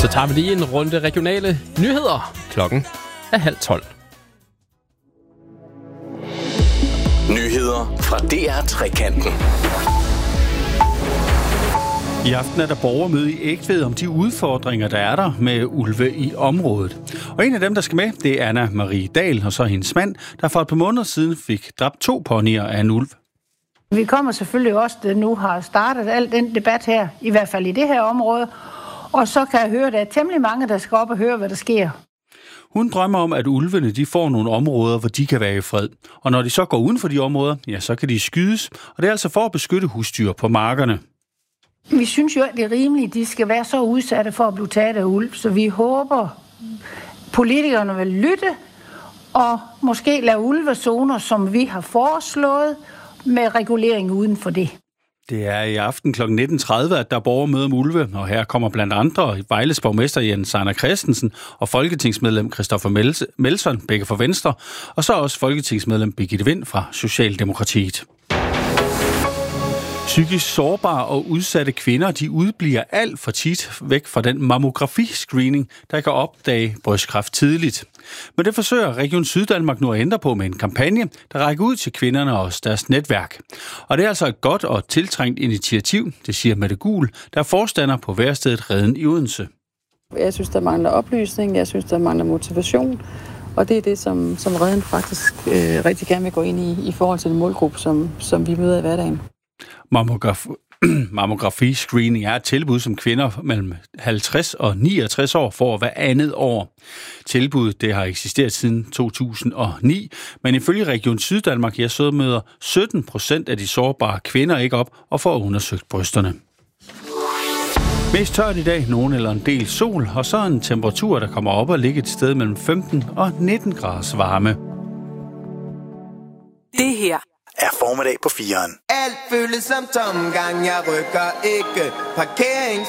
Så tager vi lige en runde regionale nyheder. Klokken er 11:30. Nyheder fra DR Trekanten. I aften er der borgermøde i Egtved om de udfordringer, der er der med ulve i området. Og en af dem, der skal med, det er Anna Marie Dahl og så hendes mand, der for et par måneder siden fik dræbt 2 ponyer af en ulv. Vi kommer selvfølgelig også, at nu har startet al den debat her, i hvert fald i det her område. Og så kan jeg høre, at der er temmelig mange, der skal op og høre, hvad der sker. Hun drømmer om, at ulvene de får nogle områder, hvor de kan være i fred. Og når de så går uden for de områder, ja, så kan de skydes. Og det er altså for at beskytte husdyr på markerne. Vi synes jo, at det er rimeligt, at de skal være så udsatte for at blive taget af ulv. Så vi håber, politikerne vil lytte og måske lave ulvezoner, som vi har foreslået, med regulering uden for det. Det er i aften kl. 19.30, at der er borgermøde om ulve, og her kommer blandt andre Vejles borgmester Jens Ejner Christensen og folketingsmedlem Christoffer Melson, begge fra Venstre, og så også folketingsmedlem Birgitte Vind fra Socialdemokratiet. Psykisk sårbare og udsatte kvinder, de udbliver alt for tit væk fra den mammografiscreening, der kan opdage brystkræft tidligt. Men det forsøger Region Syddanmark nu at ændre på med en kampagne, der rækker ud til kvinderne og deres netværk. Og det er altså et godt og tiltrængt initiativ, det siger Mette Gul, der er forstander på værstedet Reden i Odense. Jeg synes, der mangler oplysning, jeg synes, der mangler motivation, og det er det, som Reden faktisk rigtig gerne vil gå ind i forhold til den målgruppe, som vi møder i hverdagen. Mammografiscreening er et tilbud, som kvinder mellem 50 og 69 år får hver andet år. Tilbuddet det har eksisteret siden 2009, men ifølge Region Syddanmark så møder 17% af de sårbare kvinder ikke op og får undersøgt brysterne. Mest tørt i dag, nogen eller en del sol, og så en temperatur, der kommer op og ligger et sted mellem 15 og 19 graders varme. Det her er formiddag på 4'eren. Alt føles som tomgang, jeg rykker ikke. Parkerings